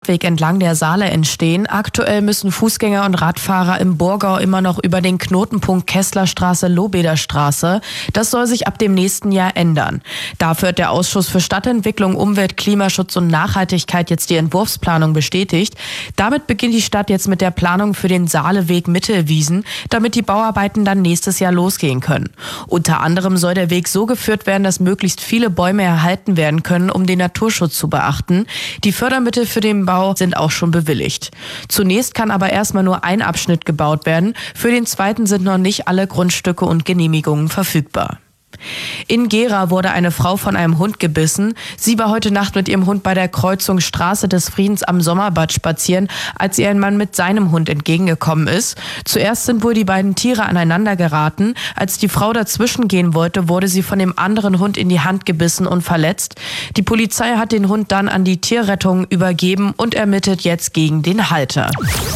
Radweg entlang der Saale entstehen. Aktuell müssen Fußgänger und Radfahrer im Burgau immer noch über den Knotenpunkt Kesslerstraße-Lohbeder-Straße. Das soll sich ab dem nächsten Jahr ändern. Dafür hat der Ausschuss für Stadtentwicklung, Umwelt, Klimaschutz und Nachhaltigkeit jetzt die Entwurfsplanung bestätigt. Damit beginnt die Stadt jetzt mit der Planung für den Saaleweg Mittelwiesen, damit die Bauarbeiten dann nächstes Jahr losgehen können. Unter anderem soll der Weg so geführt werden, dass möglichst viele Bäume erhalten werden können, um den Naturschutz zu beachten. Die Fördermittel für den Bau sind auch schon bewilligt. Zunächst kann aber erstmal nur ein Abschnitt gebaut werden. Für den zweiten sind noch nicht alle Grundstücke und Genehmigungen verfügbar. In Gera wurde eine Frau von einem Hund gebissen. Sie war heute Nacht mit ihrem Hund bei der Kreuzung Straße des Friedens am Sommerbad spazieren, als ihr ein Mann mit seinem Hund entgegengekommen ist. Zuerst sind wohl die beiden Tiere aneinander geraten. Als die Frau dazwischen gehen wollte, wurde sie von dem anderen Hund in die Hand gebissen und verletzt. Die Polizei hat den Hund dann an die Tierrettung übergeben und ermittelt jetzt gegen den Halter.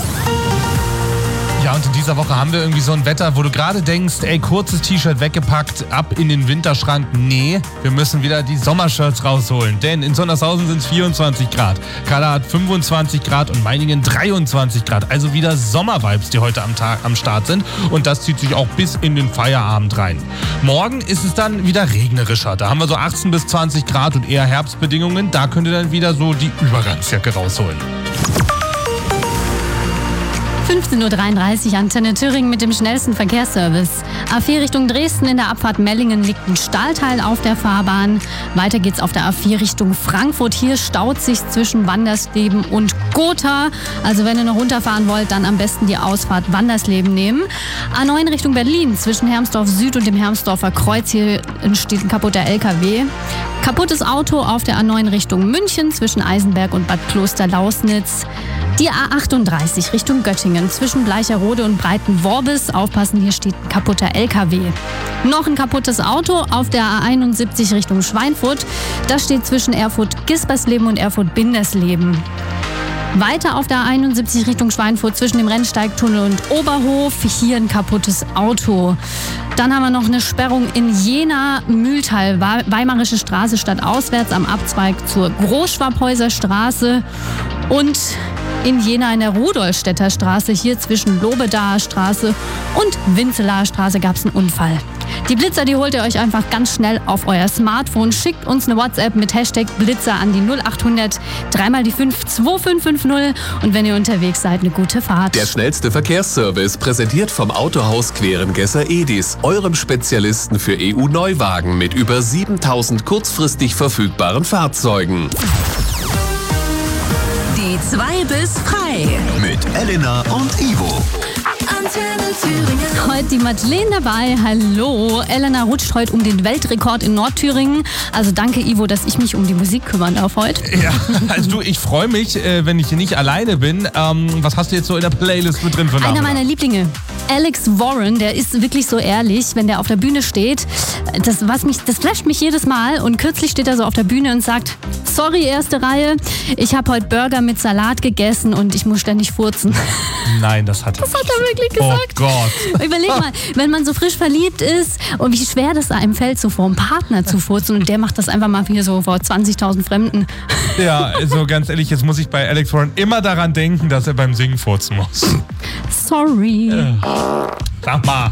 Ja, und in dieser Woche haben wir irgendwie so ein Wetter, wo du gerade denkst, ey, kurzes T-Shirt weggepackt, ab in den Winterschrank. Nee, wir müssen wieder die Sommershirts rausholen, denn in Sondershausen sind es 24 Grad. Kala hat 25 Grad und Meiningen 23 Grad. Also wieder Sommervibes, die heute am Start sind. Und das zieht sich auch bis in den Feierabend rein. Morgen ist es dann wieder regnerischer. Da haben wir so 18 bis 20 Grad und eher Herbstbedingungen. Da könnt ihr dann wieder so die Übergangsjacke rausholen. 15.33 Uhr, Antenne Thüringen mit dem schnellsten Verkehrsservice. A4 Richtung Dresden, in der Abfahrt Mellingen liegt ein Stahlteil auf der Fahrbahn. Weiter geht's auf der A4 Richtung Frankfurt. Hier staut sich zwischen Wandersleben und Gotha. Also wenn ihr noch runterfahren wollt, dann am besten die Ausfahrt Wandersleben nehmen. A9 Richtung Berlin, zwischen Hermsdorf Süd und dem Hermsdorfer Kreuz. Hier entsteht ein kaputter LKW. Kaputtes Auto auf der A9 Richtung München, zwischen Eisenberg und Bad Kloster-Lausnitz. Die A38 Richtung Göttingen, zwischen Bleicherode und Breitenworbis. Aufpassen, hier steht ein kaputter LKW. Noch ein kaputtes Auto auf der A71 Richtung Schweinfurt. Das steht zwischen Erfurt-Gispersleben und Erfurt-Bindersleben. Weiter auf der A71 Richtung Schweinfurt, zwischen dem Rennsteigtunnel und Oberhof. Hier ein kaputtes Auto. Dann haben wir noch eine Sperrung in Jena-Mühltal, Weimarische Straße stadtauswärts am Abzweig zur Großschwabhäuser Straße. Und in Jena in der Rudolstädter Straße, hier zwischen Lobedaer Straße und Winzelaer Straße, gab es einen Unfall. Die Blitzer, die holt ihr euch einfach ganz schnell auf euer Smartphone. Schickt uns eine WhatsApp mit Hashtag Blitzer an die 0800 3 die 5 2550 und wenn ihr unterwegs seid, eine gute Fahrt. Der schnellste Verkehrsservice, präsentiert vom Autohaus Querengesser Edis, eurem Spezialisten für EU-Neuwagen mit über 7000 kurzfristig verfügbaren Fahrzeugen. Die 2 bis frei. Mit Elena und Ivo. Antenne Thüringen. Heute die Madeleine dabei. Hallo. Elena rutscht heute um den Weltrekord in Nordthüringen. Also danke, Ivo, dass ich mich um die Musik kümmern darf heute. Ja, also du, ich freue mich, wenn ich hier nicht alleine bin. Was hast du jetzt so in der Playlist mit drin für Namen? Einer meiner Lieblinge. Alex Warren, der ist wirklich so ehrlich, wenn der auf der Bühne steht. Das flasht mich jedes Mal. Und kürzlich steht er so auf der Bühne und sagt: Sorry, erste Reihe, ich habe heute Burger mit Salat gegessen und ich muss ständig furzen. Nein, das hat er wirklich gesagt. Oh Gott. Überleg mal, wenn man so frisch verliebt ist und wie schwer das einem fällt, so vor einem Partner zu furzen und der macht das einfach mal hier so vor 20.000 Fremden. Ja, also ganz ehrlich, jetzt muss ich bei Alex Warren immer daran denken, dass er beim Singen furzen muss. Sorry. Sag mal.